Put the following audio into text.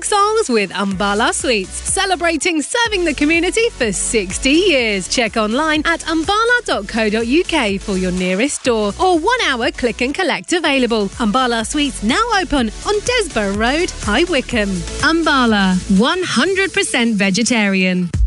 folk songs with Umbala Sweets, celebrating serving the community for 60 years. Check online at umbala.co.uk for your nearest store or 1 hour click and collect available. Umbala Sweets now open on Desborough Road, High Wycombe. Umbala, 100% vegetarian.